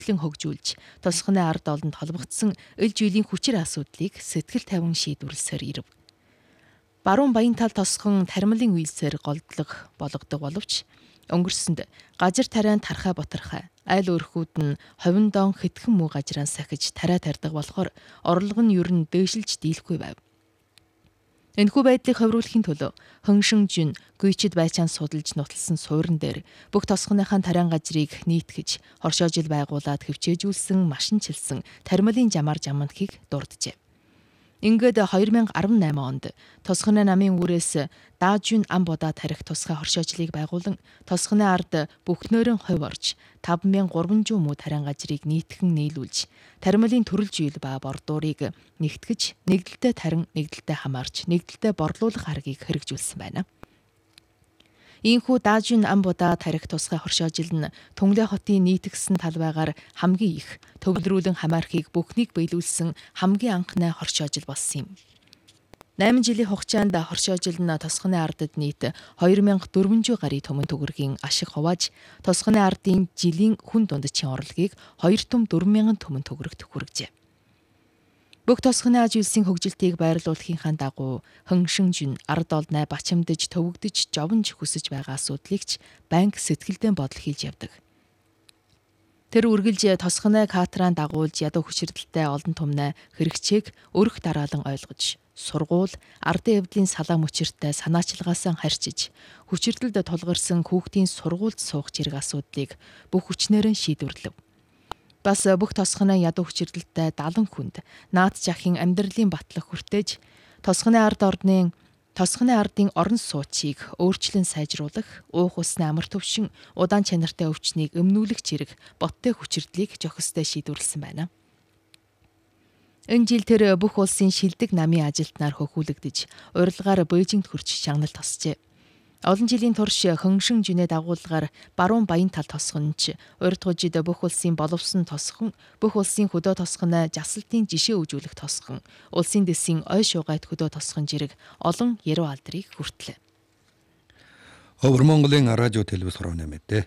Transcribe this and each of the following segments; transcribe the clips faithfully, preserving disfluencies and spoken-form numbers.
хөтлөн хөгжүүлж, тосгоны ард олонд холбогдсон эл жилийн хүчир асуудлыг сэтгэл тавин шийдвэрлэсээр ирэв. Баруун баян тал тосгон таримлын үйлсээр голдлог болгодог боловч өнгөрсөнд гажир тариан тархаа ботархай айл өөрхүүд нь ховин доон хитгэн муу гажираа сахиж тарай тарьдаг болохоор орлого нь ер нь дээшилж дийлэхгүй байв. Энэхүү байдлыг ховруулахын төлөө хөншин жин гүйчид байчаан судалж нуталсан суурин дээр бүх тосгоныхаа тариан гажрыг нийтгэж хоршоожил байгуулад хөвчээжүүлсэн машинчилсан таримлын жамаар жамнахыг дурджээ. Ингээд хоёр мянга арван найман онд тосгоны намын үрээс даажун ам бодаа тарих тусгай хоршоожлыг байгуулан тосгоны ард бүхнөөрön хувь орж таван мянга гурван жүз муу тариан гажрыг нийтгэн нийлүүлж таримлын төрөл жийл ба бордуурыг нэгтгэж нэгдэлтэй тарин нэгдэлтэй хамаарч нэгдэлтэй борлуулах аргыг хэрэгжүүлсэн байна. Ийхүү даажун ам бодаа тарих тусгай хоршоожил нь Түнглээ хотын нийтгсэн талбайгаар хамгийн их төвлөрүүлэн хамаархийг бүхнийг биелүүлсэн хамгийн анхны хоршоожил болсон юм. найман жилийн хугацаанд хоршоожил нь тосгоны ардад нийт хоёр мянга дөрвөн жүз гаруй төмөн төгрөгийн ашиг хувааж тосгоны ардын жилийн хүн дундчийн орлогыг хоёр том дөрвөн мянган төмөн төгрөгт хүргэжээ. Бүх тосгоны аж үйлсийн хөгжилтийг байрлуулахын дагуу хөншин жин ард олднаа бачимдж төвөгдөж жовонж хүсэж байгаа асуудлыг ч банк сэтгэлдээ бодол хийж явдаг. Тэр үргэлж тосгоны катран дагуулж ядуу хүчирдэлтэй олон томноо хэрэгцээг өрх дараалан ойлгож, сургуул, ардын эвдлийн салаа мөчөртэй санаачилгаасаа харьчиж, хүчирдэлд тулгарсан хүүхдийн сургуульд суух зэрэг асуудлыг бүх хүчнээрээ шийдвэрлэв. Бас бүх тосгоны ядуу хүчирдэлтэй далан хүнд наад жахын амьдралын батлах хүртээж тосгоны ард ордны тосгоны ардын орон суучийг өөрчлөн сайжруулах, уух усны амар төвшин, удаан чанартай өвчнийг өмнүүлэх зэрэг боттой хүчирдлийг зохистой шийдвэрлсэн байна. Энэ жил тэр бүх улсын шилдэг намын ажилтнаар хөхүүлэгдэж, урилгаар Бээжингт хүрч шагнал тосжээ. Олон жилийн турш хөншин жинэ дагуулгаар баруун баян тал тосгонч урд хужид бүх улсын боловсон тосгон, бүх улсын хөдөө тосгоно жасалтын жишээ өгүүлэх тосгон, улсын дэсийн ой шугайт хөдөө тосгон зэрэг олон яруу алдрыг хүртлээ. Өвөр Монголын радио телевиз хорооны мэдээ.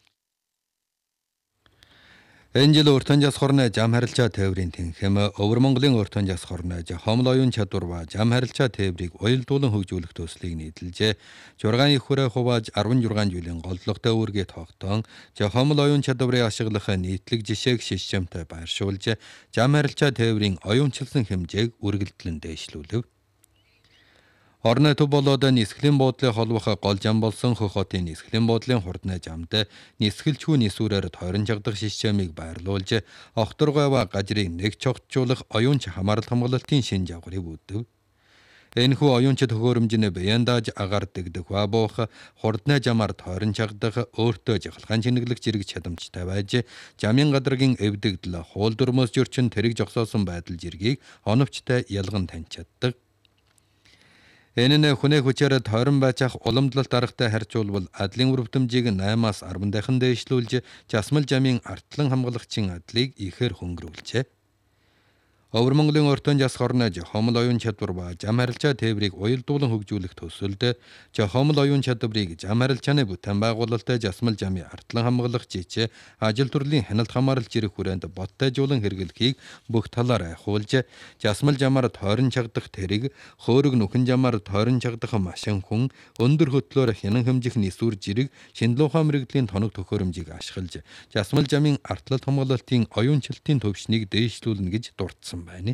Энэ жил уртан жас хорны жам харилцаа тээврийн тэнхэм Өвөр Монголын уртан жас хорны хомол оюун чадвар ба жам харилцаа тээврийг уялдуулан хөгжүүлэх төслийг нийтэлжээ. зургаан их хүрээ хувааж арван жургаан жилийн голдлогтой үүргээ тогтоон хомол оюун чадварыг ашиглах нийтлэг жишээг шишжэмтэй байршуулж жам харилцаа тээврийн оюунчилсан хэмжээг үргэлжлэн дээшлүүлв. Орны төв болоод нисгэлийн буудлыг холбох гол жам болсон Хөх хотын нисгэлийн буудлын хурдны жамд нисгэлчгүй нисүрээр тойрон жагдах шишжэмийг байрлуулж огторгой ба гажрыг нэг чогтжуулах оюунч хамаарал хамгаалалтын шин жавгарыг үүдв. Энэхүү оюунч төхөөрөмжний бяндаж агаар дэгдэх ба буух хурдны жамаар тойрон жагдах өөртөө жахалгаан чинэглэх зэрэг чадамжтай байж жамын гадаргийн эвдэгдэл хуул дөрмөөс жөрчин тэрэг жогсоосон байдал зэргийг оновчтой ялган таньж чаддаг. Энэ нь хүнээ хүчээр тойрон байцах уламжлалт аргатай харьцуулбал адлын үрвдэмжийг наймаас арван дахин дээшлүүлж жасмал жамын артлан хамгаалагчийн адлыг ихээр хөнгөрүүлжээ. Өвөр Монголын уртан жас хорны хомол оюун чадвар ба жам харилцаа тээврийг уялдуулан хөгжүүлэх төсөлд хомол оюун чадварыг жам харилцааны бүтээн байгуулалттай жасмал жамын артлан хамгаалах жижиг ажил төрлийн хяналт хамааралж ирэх хүрээнд боттойжуулан хэрэглэхийг бүх талаар айхуулж жасмал жамаар тойрон чагдах тэрэг хөөрөг нүхэн жамаар тойрон чагдах машин хүн өндөр хөтлөөр хянан хэмжих нисүр жирэг шиндлуухай мэрэгдлийн тоног төхөөрөмжийг ашиглаж жасмал жамын артлалт хамгаалалтын оюунчлалтын төвшнийг дээшлүүлнэ гэж дурдсан байна.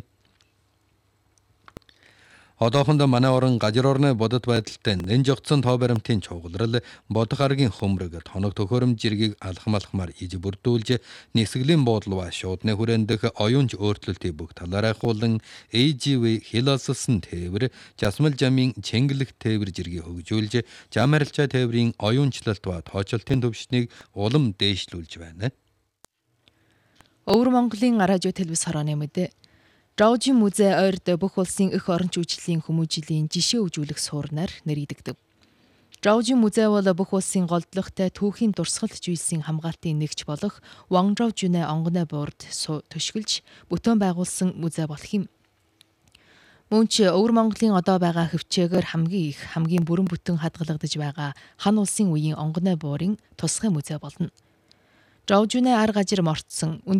Одоохондоо манай орон гажир орны бодит байдалтай нэн жогдсон тоо баримтын чугалрал бодох аргийн хөмрөг тоног төхөөрөмж жиргийг алхам алхмаар иж бүрдүүлж нисгэлийн буудлын ба шуудны хүрэндэх оюунч өөрчлөлтийг бүх талаар айхуулан а жи ви хилалсан тээвэр жасмал жамын чэнгэлэх тээвэр жиргийг хөгжүүлж жам харилцаа тээврийн оюунчлалт ба тооцоолтын төвшнийг улам дээшлүүлж байна. Өвөр Монголын радио телевиз хорооны мэдээ. Жаужин музей ойрд бүх улсын эх орон жүжиглийн хүмүүжлийн жишээ өгүүлэх суурнаар нэрийдэгдэв. Жаужин музей бол бүх улсын голдлогтой түүхийн дурсгал зүйлсийн хамгаалтын нэгж болох Вангжоу жүнэ онгоны буурд төшгөлж бүтээн байгуулсан музей болох юм. Мөн ч Өвөр Монголын одоо байгаа хөвчээгээр хамгийн их хамгийн бүрэн бүтэн хадгалагдаж байгаа хан улсын үеийн онгоны буурын тусгай музей болно. Жовжүнэ ар гажир морцсон